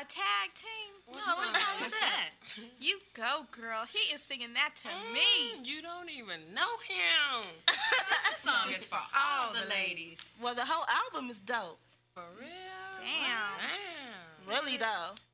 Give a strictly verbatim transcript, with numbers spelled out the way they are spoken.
tag team? What no, what song song is is that? You go, girl. He is singing that to Mm, me. You don't even know him. This song is for all the ladies. Well, the whole album is dope. For real? Damn. Damn. Really, though.